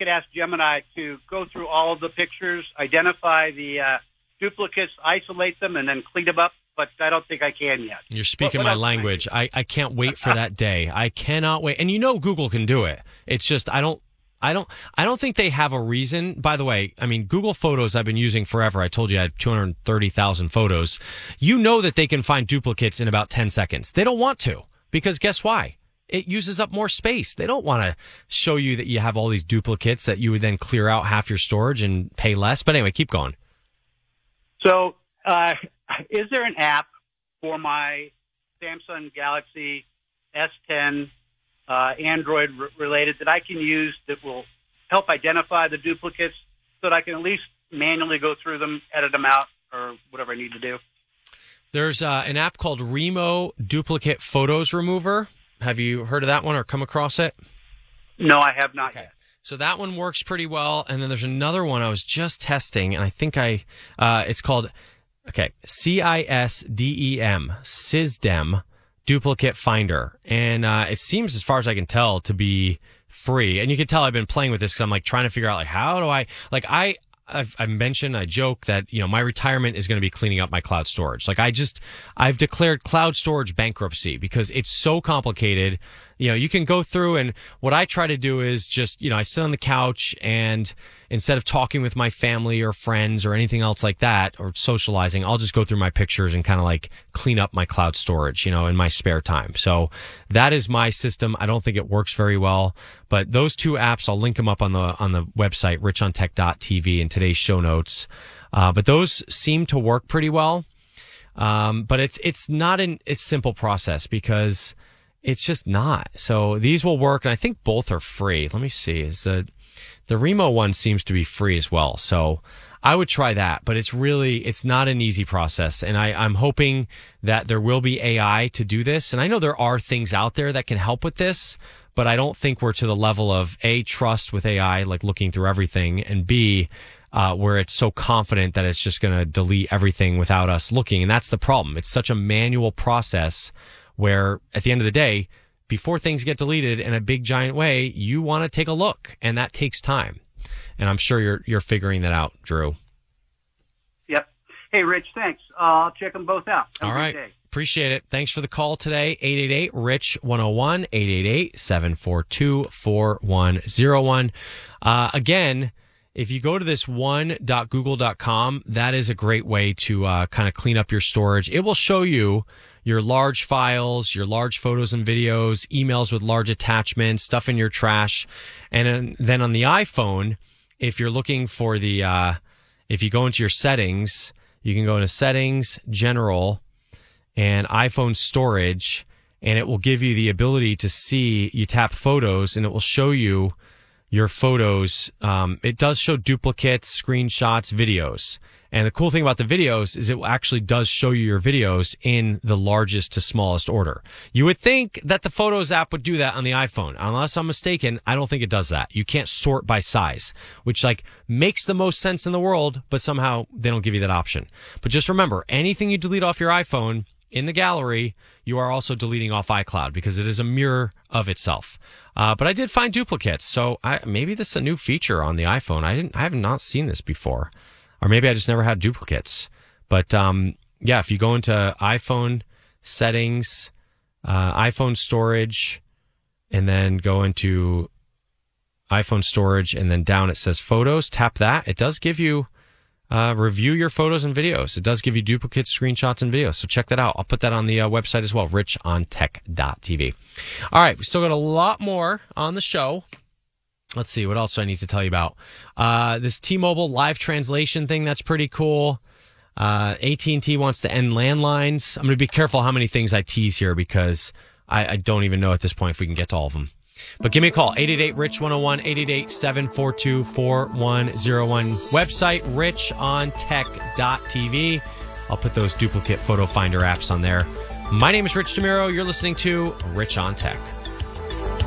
could ask Gemini to go through all of the pictures, identify the duplicates, isolate them, and then clean them up. But I don't think I can yet. You're speaking my language. I can't wait for that day. I cannot wait. And Google can do it. It's just I don't think they have a reason. By the way, I mean, Google Photos I've been using forever. I told you I had 230,000 photos. You know that they can find duplicates in about 10 seconds. They don't want to, because guess why? It uses up more space. They don't want to show you that you have all these duplicates that you would then clear out half your storage and pay less. But anyway, keep going. So, is there an app for my Samsung Galaxy S10 Android related that I can use that will help identify the duplicates so that I can at least manually go through them, edit them out, or whatever I need to do? There's an app called Remo Duplicate Photos Remover. Have you heard of that one or come across it? No, I have not yet. So that one works pretty well. And then there's another one I was just testing, and I think it's called, CISDEM Duplicate Finder. And it seems, as far as I can tell, to be free. And you can tell I've been playing with this because I'm like trying to figure out like how do I I joke that, my retirement is going to be cleaning up my cloud storage. Like I've declared cloud storage bankruptcy because it's so complicated. You can go through, and what I try to do is just, I sit on the couch, and instead of talking with my family or friends or anything else like that, or socializing, I'll just go through my pictures and kind of like clean up my cloud storage, in my spare time. So that is my system. I don't think it works very well, but those two apps, I'll link them up on the website, richontech.tv, in today's show notes. But those seem to work pretty well. But it's not a simple process because it's just not. So these will work, and I think both are free. Let me see. The Remo one seems to be free as well. So I would try that, but it's not an easy process. And I'm hoping that there will be AI to do this. And I know there are things out there that can help with this, but I don't think we're to the level of A, trust with AI, like looking through everything, and B, where it's so confident that it's just going to delete everything without us looking. And that's the problem. It's such a manual process where at the end of the day, before things get deleted in a big giant way, you want to take a look, and that takes time. And I'm sure you're figuring that out, Drew. Yep. Hey, Rich, thanks. I'll check them both out. All right. Appreciate it. Thanks for the call today. 888-RICH-101, 888-742-4101. Again, if you go to this one.google.com, that is a great way to kind of clean up your storage. It will show you your large files, your large photos and videos, emails with large attachments, stuff in your trash. And then on the iPhone, if you're looking for if you go into your settings, you can go into Settings, General, and iPhone Storage, and it will give you the ability to see, you tap Photos, and it will show you your photos. It does show duplicates, screenshots, videos. And the cool thing about the videos is it actually does show you your videos in the largest to smallest order. You would think that the Photos app would do that on the iPhone. Unless I'm mistaken, I don't think it does that. You can't sort by size, which makes the most sense in the world, but somehow they don't give you that option. But just remember, anything you delete off your iPhone in the gallery, you are also deleting off iCloud because it is a mirror of itself. But I did find duplicates, so maybe this is a new feature on the iPhone. I have not seen this before. Or maybe I just never had duplicates. But if you go into iPhone settings, iPhone storage, and then go into iPhone storage, and then down it says photos, tap that. It does give you review your photos and videos. It does give you duplicates, screenshots, and videos. So check that out. I'll put that on the website as well, richontech.tv. All right, we still got a lot more on the show. Let's see, what else do I need to tell you about? This T-Mobile live translation thing, that's pretty cool. AT&T wants to end landlines. I'm going to be careful how many things I tease here because I don't even know at this point if we can get to all of them. But give me a call, 888-RICH-101, 888-742-4101. Website, richontech.tv. I'll put those duplicate photo finder apps on there. My name is Rich DeMuro. You're listening to Rich on Tech.